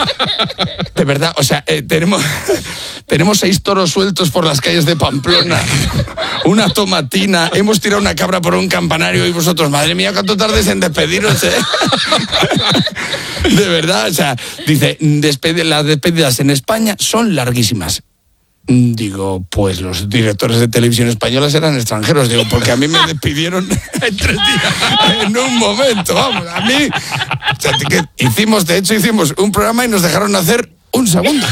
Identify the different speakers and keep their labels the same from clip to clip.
Speaker 1: De verdad, o sea, tenemos 6 toros sueltos por las calles de Pamplona, una tomatina, hemos tirado una cabra por un campanario y vosotros, madre mía, ¿cuánto tardes en despediros? De verdad, o sea, dice, las despedidas en España son larguísimas. Digo, pues los directores de televisión españolas eran extranjeros. Digo, porque a mí me despidieron en 3 días, en un momento, vamos, a mí. O sea, hicimos un programa y nos dejaron hacer un segundo.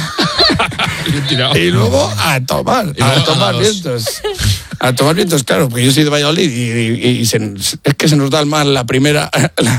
Speaker 1: Y luego a tomar vientos. A tomar vientos, claro, porque yo soy de Valladolid y es que se nos da mal la primera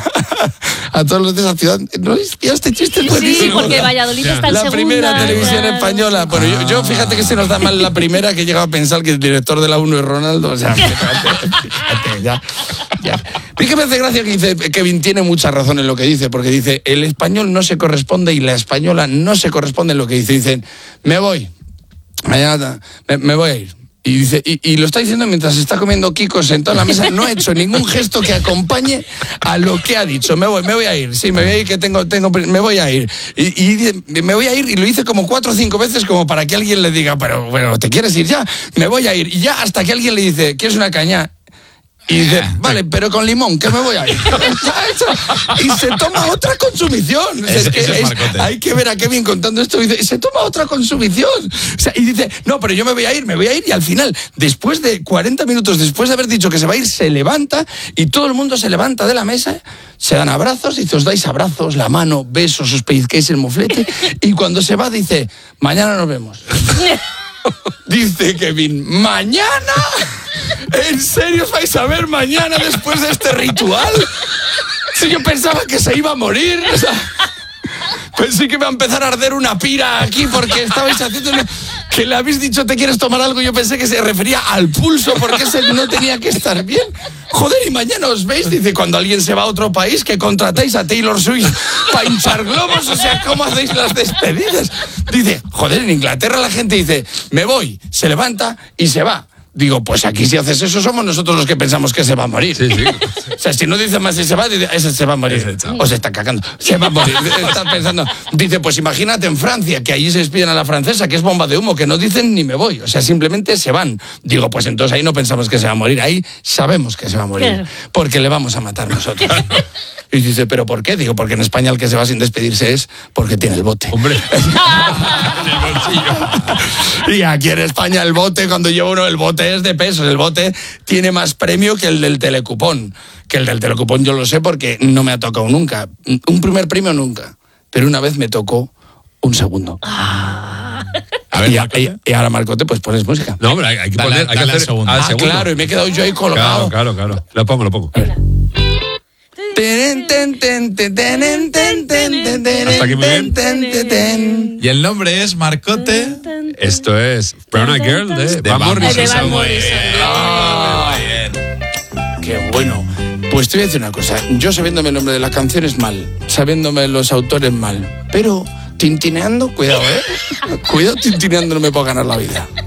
Speaker 1: a todos los de esa ciudad. ¿No? Ya este chiste es buenísimo.
Speaker 2: Sí, porque Valladolid está en
Speaker 1: la
Speaker 2: segunda.
Speaker 1: Primera televisión española. Bueno, yo fíjate que se nos da mal la primera, que he llegado a pensar que el director de la 1 es Ronaldo. O sea, fíjate, ya. Pero que me hace gracia que dice, Kevin tiene mucha razón en lo que dice, porque dice, el español no se corresponde y la española no se corresponde en lo que dice. Dicen, me voy, mañana me voy a ir. Y dice, y lo está diciendo mientras está comiendo Kiko sentado en la mesa. No ha hecho ningún gesto que acompañe a lo que ha dicho. Me voy a ir, sí, me voy a ir, que me voy a ir. Y me voy a ir, y lo hice como 4 o 5 veces como para que alguien le diga, pero bueno, ¿te quieres ir ya? Me voy a ir. Y ya hasta que alguien le dice, ¿quieres una caña? Y dice, vale, pero con limón, que me voy a ir. Y se toma otra consumición. Hay que ver a Kevin contando esto. Y dice, se toma otra consumición. O sea, y dice, no, pero yo me voy a ir. Y al final, después de 40 minutos, después de haber dicho que se va a ir, se levanta y todo el mundo se levanta de la mesa, se dan abrazos, dice, os dais abrazos, la mano, besos, os pellizquéis el moflete. Y cuando se va, dice, mañana nos vemos. Dice Kevin, ¿mañana? ¿En serio os vais a ver mañana después de este ritual? Si yo pensaba que se iba a morir, o sea, pensé que iba a empezar a arder una pira aquí porque estabais haciendo que le habéis dicho te quieres tomar algo. Yo pensé que se refería al pulso porque ese no tenía que estar bien. Joder, y mañana os veis, dice, cuando alguien se va a otro país que contratáis a Taylor Swift para hinchar globos, o sea, ¿cómo hacéis las despedidas? Dice, joder, en Inglaterra la gente dice, me voy, se levanta y se va. Digo, pues aquí si haces eso somos nosotros los que pensamos que se va a morir. Sí. O sea, si no dice más si se va, dice, ese se va a morir. O se está cagando. Se va a morir. Estás pensando. Dice, pues imagínate en Francia, que allí se despiden a la francesa, que es bomba de humo, que no dicen ni me voy. O sea, simplemente se van. Digo, pues entonces ahí no pensamos que se va a morir. Ahí sabemos que se va a morir. Claro. Porque le vamos a matar nosotros. Y dice, ¿pero por qué? Digo, porque en España el que se va sin despedirse es porque tiene el bote.
Speaker 3: Hombre.
Speaker 1: Y aquí en España el bote, cuando lleva uno el bote es de pesos. El bote tiene más premio que el del telecupón. Que el del telecupón yo lo sé porque no me ha tocado nunca. Un primer premio nunca. Pero una vez me tocó un segundo.
Speaker 3: A ver,
Speaker 1: y ahora, Marcote, pues pones música.
Speaker 3: No, hombre, hay que poner
Speaker 4: al segundo.
Speaker 1: Claro, y me he quedado yo ahí colgado.
Speaker 3: Claro. Lo pongo.
Speaker 1: Hasta
Speaker 3: aquí muy bien.
Speaker 4: Y el nombre es Marcote.
Speaker 3: Esto es Brown Eyed Girl de Van Morrison.
Speaker 2: Muy bien.
Speaker 1: Qué bueno. Pues te voy a decir una cosa. Yo sabiéndome el nombre de la canción es mal. Sabiéndome los autores mal. Pero tintineando, cuidado, Cuidado tintineando, no me puedo ganar la vida.